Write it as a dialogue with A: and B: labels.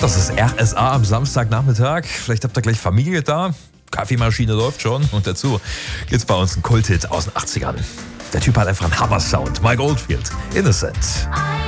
A: Das ist RSA am Samstagnachmittag. Vielleicht habt ihr gleich Familie da. Kaffeemaschine läuft schon. Und dazu gibt's bei uns einen Kulthit aus den 80ern. Der Typ hat einfach einen Hammer-Sound. Mike Oldfield, Innocent.